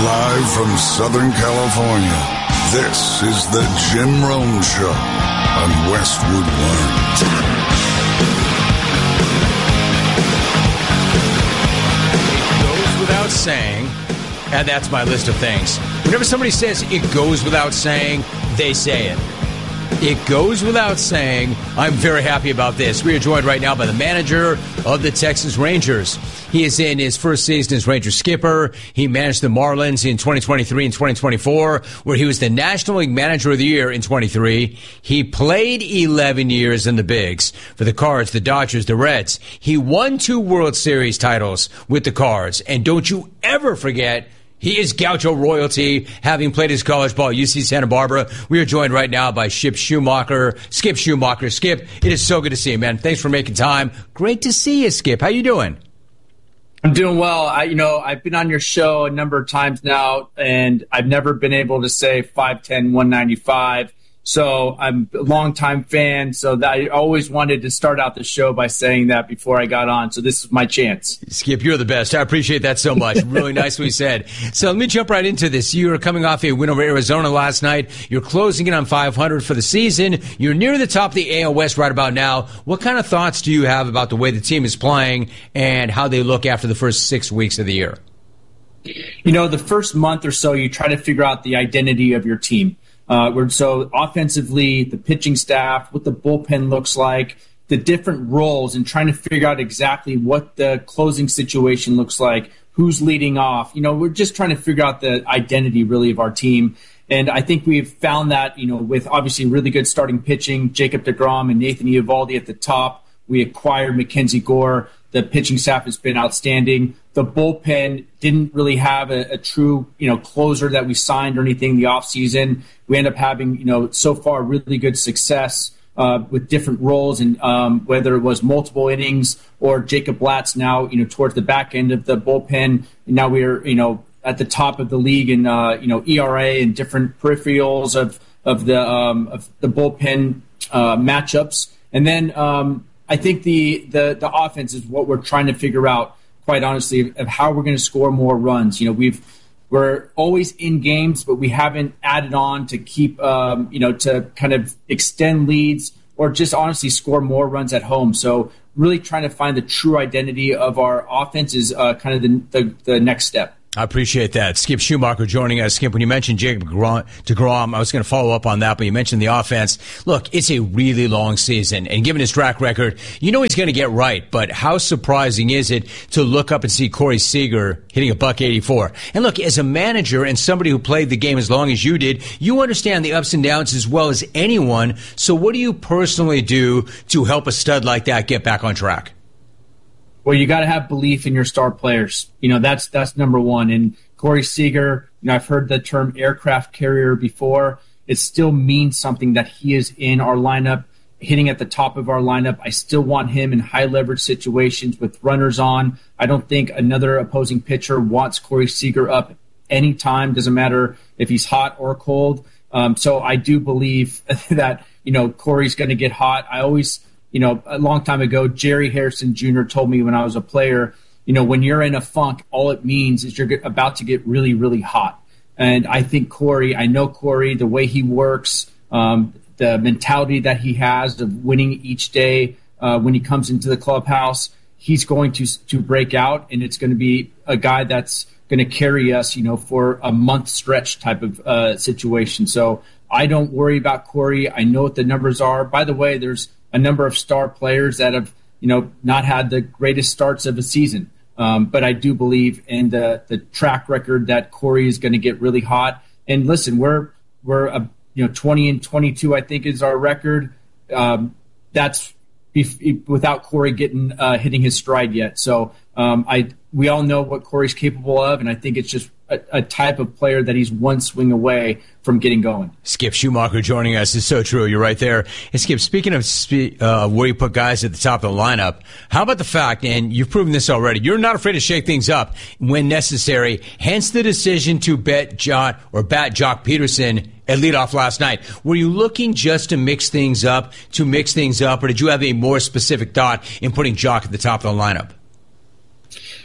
Live from Southern California, this is the Jim Rome Show on Westwood One. It goes without saying, and that's my list of things. Whenever somebody says it goes without saying, they say it. It goes without saying, I'm very happy about this. We are joined right now by the manager of the Texas Rangers. He is in his first season as Ranger skipper. He managed the Marlins in 2023 and 2024, where he was the National League Manager of the Year in 23. He played 11 years in the bigs for the Cards, the Dodgers, the Reds. He won 2 World Series titles with the Cards. And don't you ever forget, he is Gaucho royalty, having played his college ball at UC Santa Barbara. We are joined right now by Skip Schumacher. Skip, it is so good to see you, man. Thanks for making time. Great to see you, Skip. How you doing? I'm doing well. I've been on your show a number of times now, and I've never been able to say 5'10", 195. So I'm a longtime fan, so that I always wanted to start out the show by saying that before I got on. So this is my chance. Skip, you're the best. I appreciate that so much. Really nicely said. So let me jump right into this. You are coming off a win over Arizona last night. You're closing in on 500 for the season. You're near the top of the AL West right about now. What kind of thoughts do you have about the way the team is playing and how they look after the first 6 weeks of the year? The first month or so, you try to figure out the identity of your team. So offensively, the pitching staff, what the bullpen looks like, the different roles, and trying to figure out exactly what the closing situation looks like, who's leading off. We're just trying to figure out the identity, really, of our team. And I think we've found that, with obviously really good starting pitching, Jacob deGrom and Nathan Eovaldi at the top. We acquired Mackenzie Gore. The pitching staff has been outstanding. The bullpen didn't really have a true, closer that we signed or anything in the offseason. We end up having, so far really good success with different roles, and whether it was multiple innings or Jacob Latz now, towards the back end of the bullpen. And now we're, at the top of the league in, ERA and different peripherals of the bullpen matchups. And then I think the offense is what we're trying to figure out, quite honestly, of how we're going to score more runs. We're always in games, but we haven't added on to keep, to kind of extend leads or just honestly score more runs at home. So really trying to find the true identity of our offense is kind of the next step. I appreciate that. Skip Schumacher joining us. Skip, when you mentioned Jacob deGrom, I was going to follow up on that, but you mentioned the offense. Look, it's a really long season, and given his track record, he's going to get right, but how surprising is it to look up and see Corey Seager hitting a .184? And look, as a manager and somebody who played the game as long as you did, you understand the ups and downs as well as anyone. So what do you personally do to help a stud like that get back on track? Well, you got to have belief in your star players. That's number one. And Corey Seager, I've heard the term aircraft carrier before. It still means something that he is in our lineup, hitting at the top of our lineup. I still want him in high leverage situations with runners on. I don't think another opposing pitcher wants Corey Seager up anytime. Doesn't matter if he's hot or cold. So I do believe that, Corey's going to get hot. I always, a long time ago, Jerry Harrison Jr. told me when I was a player, when you're in a funk, all it means is you're about to get really, really hot. And I think I know Corey, the way he works, the mentality that he has of winning each day when he comes into the clubhouse, he's going to break out, and it's going to be a guy that's going to carry us, for a month stretch type of situation. So I don't worry about Corey. I know what the numbers are. By the way, there's a number of star players that have, not had the greatest starts of a season. But I do believe in the track record that Corey is going to get really hot. And listen, we're 20-22, I think, is our record. That's without Corey hitting his stride yet. So we all know what Corey's capable of, and I think it's just a type of player that he's one swing away from getting going. Skip Schumacher joining us is so true. You're right there. And Skip, speaking of where you put guys at the top of the lineup, how about the fact, and you've proven this already, you're not afraid to shake things up when necessary, hence the decision to bat Joc Pederson at leadoff last night. Were you looking just to mix things up, or did you have a more specific thought in putting Joc at the top of the lineup?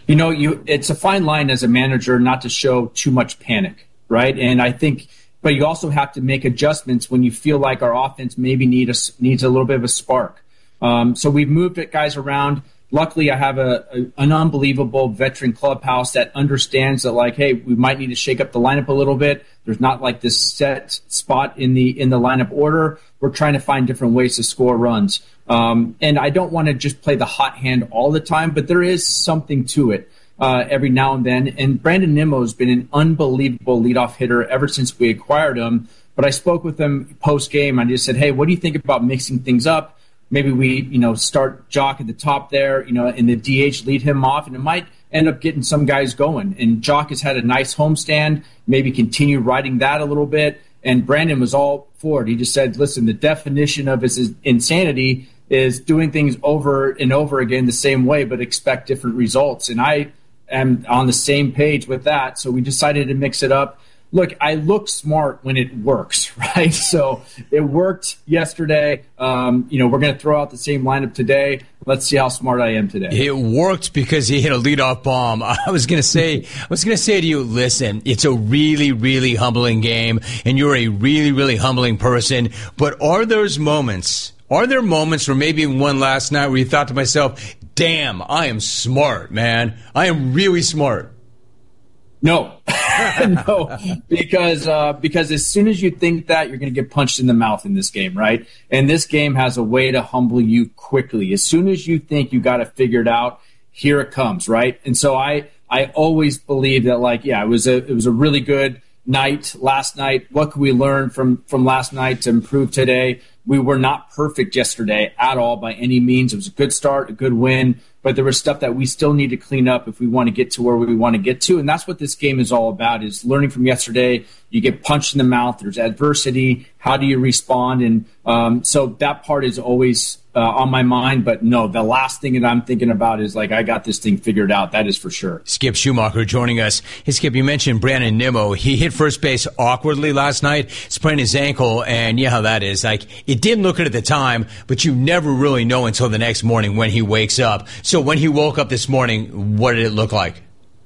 It's a fine line as a manager not to show too much panic, right? And I think, but you also have to make adjustments when you feel like our offense maybe needs a little bit of a spark. So we've moved guys around. Luckily, I have an unbelievable veteran clubhouse that understands that, like, hey, we might need to shake up the lineup a little bit. There's not like this set spot in the lineup order. We're trying to find different ways to score runs. And I don't want to just play the hot hand all the time, but there is something to it every now and then. And Brandon Nimmo has been an unbelievable leadoff hitter ever since we acquired him. But I spoke with him post-game. I just said, hey, what do you think about mixing things up? Maybe we, start Jock at the top there, and the DH lead him off, and it might end up getting some guys going. And Jock has had a nice homestand, maybe continue riding that a little bit. And Brandon was all for it. He just said, listen, the definition of his insanity is doing things over and over again the same way, but expect different results. And I am on the same page with that. So we decided to mix it up. Look, I look smart when it works, right? So it worked yesterday. We're going to throw out the same lineup today. Let's see how smart I am today. It worked because he hit a leadoff bomb. I was going to say to you, listen, it's a really, really humbling game, and you're a really, really humbling person. But are there moments where maybe one last night where you thought to myself, damn, I am smart, man. I am really smart. No, no, because as soon as you think that, you're going to get punched in the mouth in this game, right? And this game has a way to humble you quickly. As soon as you think you got it figured out, here it comes, right? And so I always believe that, it was a really good night last night. What could we learn from last night to improve today? We were not perfect yesterday at all by any means. It was a good start, a good win, but there was stuff that we still need to clean up if we want to get to where we want to get to. And that's what this game is all about, is learning from yesterday. You get punched in the mouth. There's adversity. How do you respond? And so that part is always on my mind. But no, the last thing that I'm thinking about is I got this thing figured out. That is for sure. Skip Schumacher joining us. Hey, Skip, you mentioned Brandon Nimmo. He hit first base awkwardly last night, sprained his ankle, and how that is. It didn't look it at the time, but you never really know until the next morning when he wakes up. So when he woke up this morning, what did it look like?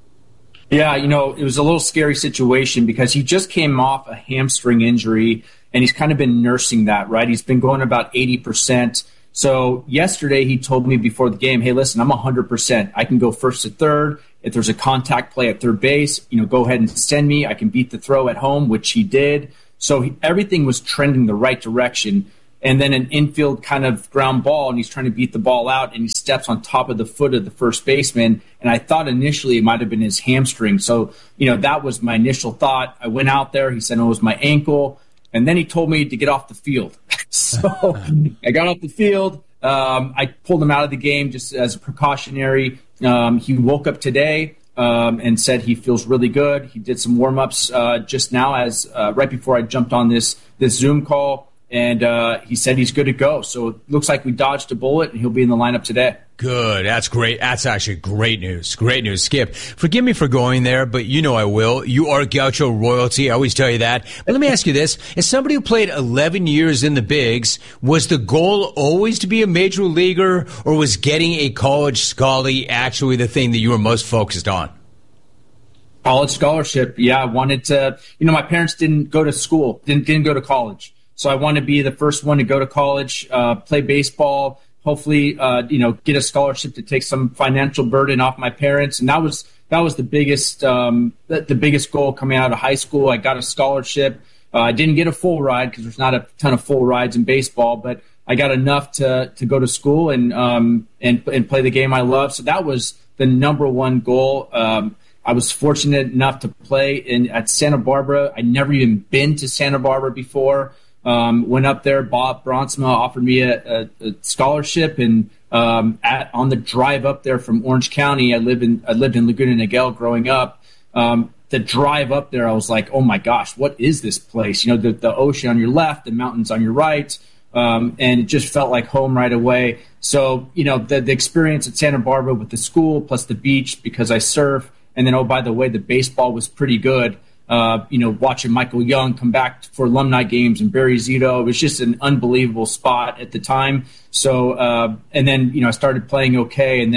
Yeah, it was a little scary situation because he just came off a hamstring injury, and he's kind of been nursing that, right? He's been going about 80%. So yesterday he told me before the game, hey, listen, I'm 100%. I can go first to third. If there's a contact play at third base, go ahead and send me. I can beat the throw at home, which he did. So everything was trending the right direction. And then an infield kind of ground ball, and he's trying to beat the ball out, and he steps on top of the foot of the first baseman. And I thought initially it might have been his hamstring. So, that was my initial thought. I went out there. He said it was my ankle. And then he told me to get off the field. So I got off the field. I pulled him out of the game just as a precautionary. He woke up today and said he feels really good. He did some warm-ups just now as right before I jumped on this Zoom call. And he said he's good to go. So it looks like we dodged a bullet, and he'll be in the lineup today. Good. That's great. That's actually great news. Great news. Skip, forgive me for going there, but I will. You are Gaucho royalty. I always tell you that. But let me ask you this. As somebody who played 11 years in the bigs, was the goal always to be a major leaguer, or was getting a college scholarship actually the thing that you were most focused on? College scholarship. Yeah, I wanted to. My parents didn't go to school, didn't go to college. So I want to be the first one to go to college, play baseball, hopefully, get a scholarship to take some financial burden off my parents. And that was the biggest goal coming out of high school. I got a scholarship. I didn't get a full ride because there's not a ton of full rides in baseball, but I got enough to go to school and play the game I love. So that was the number one goal. I was fortunate enough to play at Santa Barbara. I'd never even been to Santa Barbara before. Went up there. Bob Bronsma offered me a scholarship, and on the drive up there from Orange County, I lived in Laguna Niguel growing up. The drive up there, I was like, oh my gosh, what is this place? The ocean on your left, the mountains on your right, and it just felt like home right away. So the experience at Santa Barbara with the school plus the beach because I surf, and then by the way, the baseball was pretty good. Watching Michael Young come back for alumni games and Barry Zito, it was just an unbelievable spot at the time. So, and then, I started playing okay. And then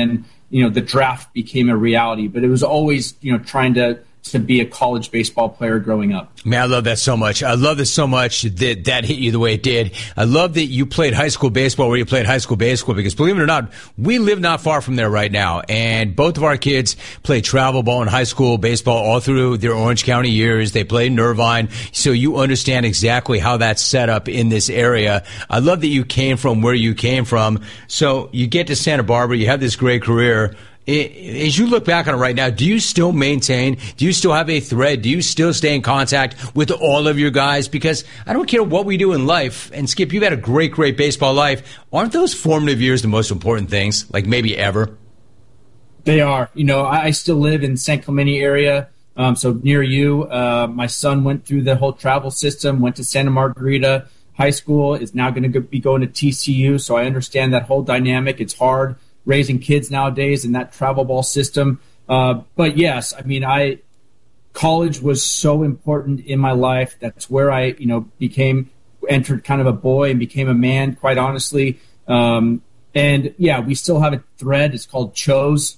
the draft became a reality. But it was always, trying to be a college baseball player growing up. Man, I love that so much. I love this so much that hit you the way it did. I love that you played high school baseball where you played high school baseball, because believe it or not, we live not far from there right now. And both of our kids played travel ball and high school baseball all through their Orange County years. They played in Irvine. So you understand exactly how that's set up in this area. I love that you came from where you came from. So you get to Santa Barbara. You have this great career. As you look back on it right now, do you still maintain, do you still have a thread, do you still stay in contact with all of your guys? Because I don't care what we do in life, and Skip, you've had a great baseball life. Aren't those formative years the most important things, like maybe ever? They are. I still live in San Clemente area, so near you. My son went through the whole travel system, went to Santa Margarita High School, is now going to be going to TCU, so I understand that whole dynamic. It's hard raising kids nowadays in that travel ball system. But yes, college was so important in my life. That's where I, entered kind of a boy and became a man, quite honestly. And yeah, we still have a thread. It's called Chose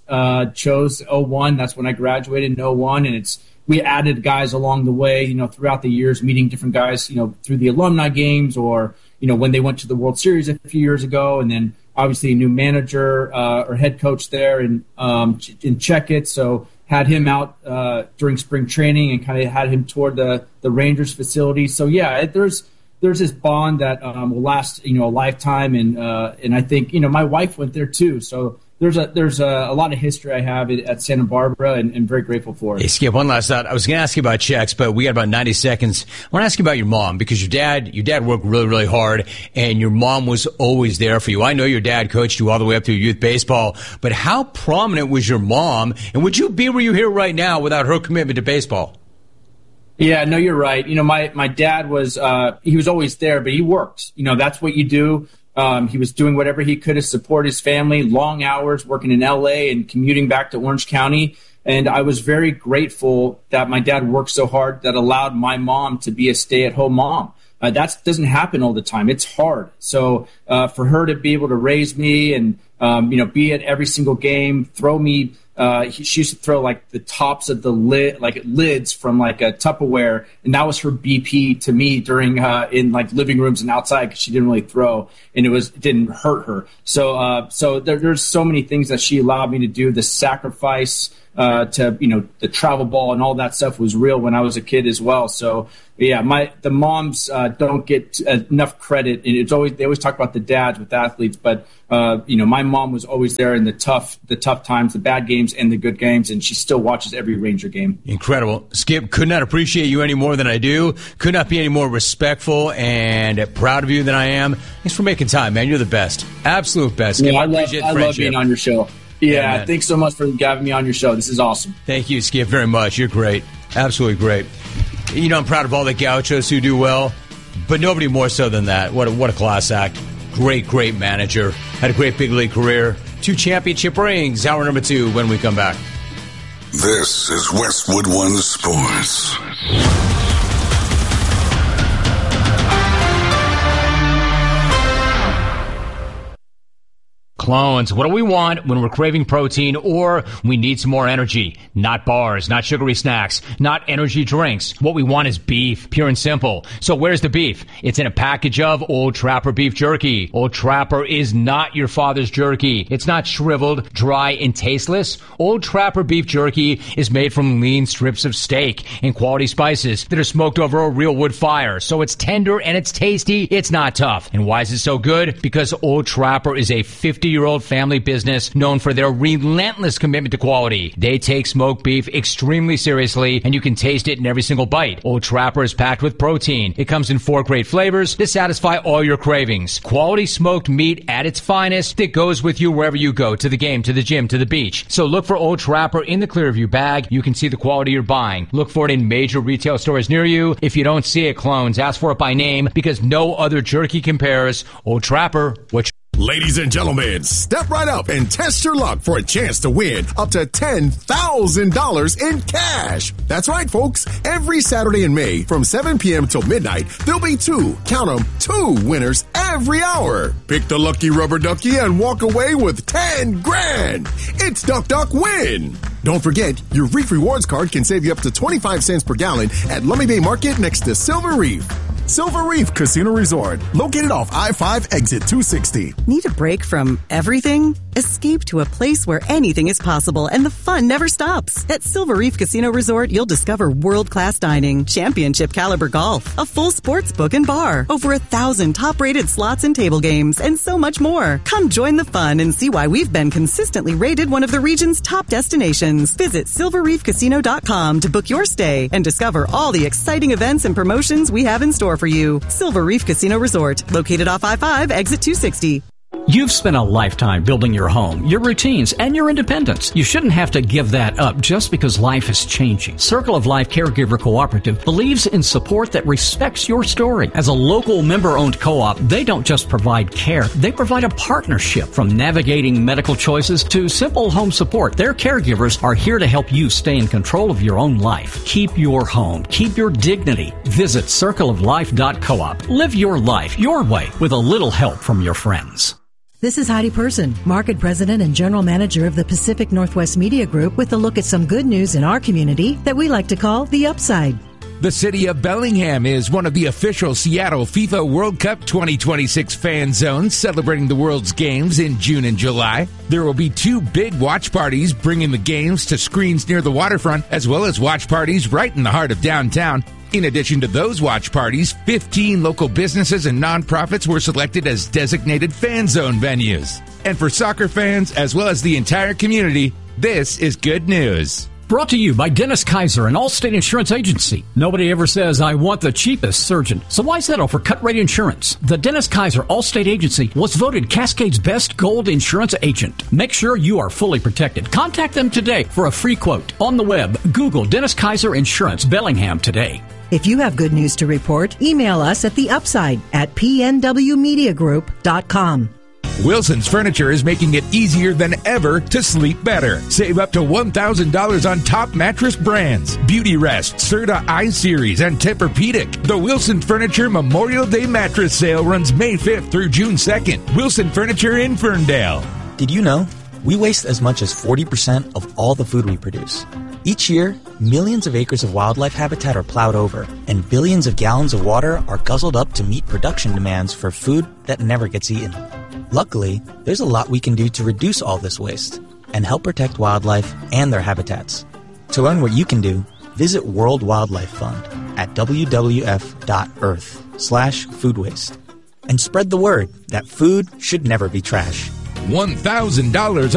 01. That's when I graduated in 01. And we added guys along the way, throughout the years, meeting different guys, through the alumni games or, when they went to the World Series a few years ago. And then obviously a new manager or head coach there in Checkett. So had him out during spring training and kind of had him toward the Rangers facility. So yeah, there's this bond that will last, a lifetime. And I think, my wife went there too. So there's a lot of history I have at Santa Barbara and very grateful for it. Hey, Skip, one last thought. I was going to ask you about checks, but we got about 90 seconds. I want to ask you about your mom, because your dad worked really, really hard, and your mom was always there for you. I know your dad coached you all the way up through youth baseball, but how prominent was your mom, and would you be where you're here right now without her commitment to baseball? Yeah, no, you're right. My dad was he was always there, but he worked. That's what you do. He was doing whatever he could to support his family, long hours working in LA and commuting back to Orange County. And I was very grateful that my dad worked so hard that allowed my mom to be a stay-at-home mom. That doesn't happen all the time. It's hard. So for her to be able to raise me and be at every single game, throw me. She used to throw like the tops of the lids from like a Tupperware, and that was her BP to me during in like living rooms and outside, because she didn't really throw, and it didn't hurt her. So there's so many things that she allowed me to do. The sacrifice to the travel ball and all that stuff was real when I was a kid as well. So yeah, the moms don't get enough credit, and they always talk about the dads with athletes, but my mom was always there in the tough times, the bad games and the good games, and she still watches every Ranger game. Incredible. Skip, could not appreciate you any more than I do. Could not be any more respectful and proud of you than I am. Thanks for making time, man. You're the best. Absolute best. Skip, I love being on your show. Yeah, thanks so much for having me on your show. This is awesome. Thank you, Skip, very much. You're great. Absolutely great. I'm proud of all the Gauchos who do well, but nobody more so than that. What a class act. Great manager. Had a great big league career. 2 championship rings. Hour number 2 when we come back. This is Westwood One Sports. Clones. What do we want when we're craving protein or we need some more energy? Not bars, not sugary snacks, not energy drinks. What we want is beef, pure and simple. So where's the beef? It's in a package of Old Trapper beef jerky. Old Trapper is not your father's jerky. It's not shriveled, dry, and tasteless. Old Trapper beef jerky is made from lean strips of steak and quality spices that are smoked over a real wood fire. So it's tender and it's tasty. It's not tough. And why is it so good? Because Old Trapper is a 50-year-old family business known for their relentless commitment to quality. They take smoked beef extremely seriously, and you can taste it in every single bite. Old Trapper is packed with protein. It comes in 4 great flavors to satisfy all your cravings. Quality smoked meat at its finest that goes with you wherever you go, to the game, to the gym, to the beach. So look for Old Trapper in the Clearview bag. You can see the quality you're buying. Look for it in major retail stores near you. If you don't see it, clones, ask for it by name, because no other jerky compares. Old Trapper, what Ladies and gentlemen, step right up and test your luck for a chance to win up to $10,000 in cash. That's right, folks. Every Saturday in May from 7 p.m. till midnight, there'll be two winners every hour. Pick the lucky rubber ducky and walk away with 10 grand. It's Duck Duck Win. Don't forget, your Reef Rewards card can save you up to 25 cents per gallon at Lummi Bay Market next to Silver Reef. Silver Reef Casino Resort, located off I-5 exit 260. Need a break from everything? Escape to a place where anything is possible and the fun never stops. At Silver Reef Casino Resort, you'll discover world-class dining, championship caliber golf, a full sports book and bar, over 1,000 top-rated slots and table games, and so much more. Come join the fun and see why we've been consistently rated one of the region's top destinations. Visit silverreefcasino.com to book your stay and discover all the exciting events and promotions we have in store for you. Silver Reef Casino Resort, located off I-5, exit 260. You've spent a lifetime building your home, your routines, and your independence. You shouldn't have to give that up just because life is changing. Circle of Life Caregiver Cooperative believes in support that respects your story. As a local member-owned co-op, they don't just provide care, they provide a partnership. From navigating medical choices to simple home support, their caregivers are here to help you stay in control of your own life. Keep your home. Keep your dignity. Visit circleoflife.coop. Live your life your way with a little help from your friends. This is Heidi Person, Market President and General Manager of the Pacific Northwest Media Group, with a look at some good news in our community that we like to call the upside. The city of Bellingham is one of the official Seattle FIFA World Cup 2026 fan zones, celebrating the world's games in June and July. There will be 2 big watch parties bringing the games to screens near the waterfront, as well as watch parties right in the heart of downtown. In addition to those watch parties, 15 local businesses and nonprofits were selected as designated fan zone venues. And for soccer fans, as well as the entire community, this is good news. Brought to you by Dennis Kaiser, an Allstate Insurance Agency. Nobody ever says, I want the cheapest surgeon. So why settle for cut rate insurance? The Dennis Kaiser Allstate Agency was voted Cascade's best gold insurance agent. Make sure you are fully protected. Contact them today for a free quote. On the web, Google Dennis Kaiser Insurance Bellingham today. If you have good news to report, email us at theupside@pnwmediagroup.com. Wilson's Furniture is making it easier than ever to sleep better. Save up to $1,000 on top mattress brands: Beauty Rest, Serta I-Series, and Tempur-Pedic. The Wilson Furniture Memorial Day mattress sale runs May 5th through June 2nd. Wilson Furniture in Ferndale. Did you know we waste as much as 40% of all the food we produce? Each year, millions of acres of wildlife habitat are plowed over, and billions of gallons of water are guzzled up to meet production demands for food that never gets eaten. Luckily, there's a lot we can do to reduce all this waste and help protect wildlife and their habitats. To learn what you can do, visit World Wildlife Fund at wwf.earth/food waste. And spread the word that food should never be trash. $1,000